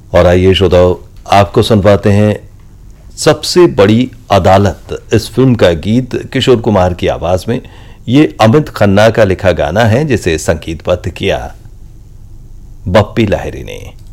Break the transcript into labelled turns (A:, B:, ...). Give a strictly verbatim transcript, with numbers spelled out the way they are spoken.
A: और आइए श्रोताओ, आपको सुनवाते हैं सबसे बड़ी अदालत। इस फिल्म का गीत किशोर कुमार की आवाज में। ये अमित खन्ना का लिखा गाना है जिसे संगीतबद्ध किया बप्पी लाहिरी ने।